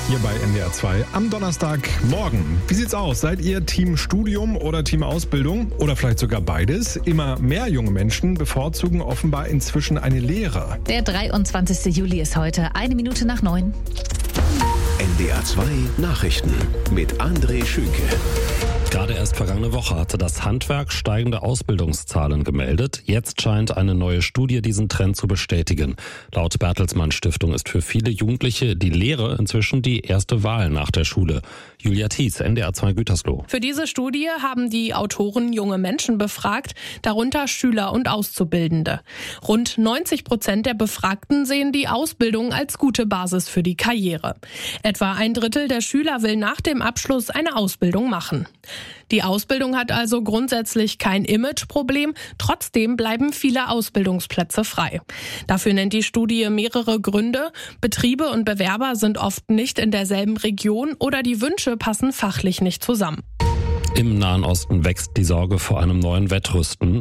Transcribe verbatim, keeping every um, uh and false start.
Hier bei N D R zwei am Donnerstagmorgen. Wie sieht's aus? Seid ihr Team Studium oder Team Ausbildung? Oder vielleicht sogar beides? Immer mehr junge Menschen bevorzugen offenbar inzwischen eine Lehre. Der dreiundzwanzigste Juli ist heute, eine Minute nach neun. N D R zwei Nachrichten mit André Schünke. Gerade erst vergangene Woche hatte das Handwerk steigende Ausbildungszahlen gemeldet. Jetzt scheint eine neue Studie diesen Trend zu bestätigen. Laut Bertelsmann Stiftung ist für viele Jugendliche die Lehre inzwischen die erste Wahl nach der Schule. Julia Thies, N D R zwei Gütersloh. Für diese Studie haben die Autoren junge Menschen befragt, darunter Schüler und Auszubildende. Rund neunzig Prozent der Befragten sehen die Ausbildung als gute Basis für die Karriere. Etwa ein Drittel der Schüler will nach dem Abschluss eine Ausbildung machen. Die Ausbildung hat also grundsätzlich kein Imageproblem, trotzdem bleiben viele Ausbildungsplätze frei. Dafür nennt die Studie mehrere Gründe. Betriebe und Bewerber sind oft nicht in derselben Region oder die Wünsche passen fachlich nicht zusammen. Im Nahen Osten wächst die Sorge vor einem neuen Wettrüsten.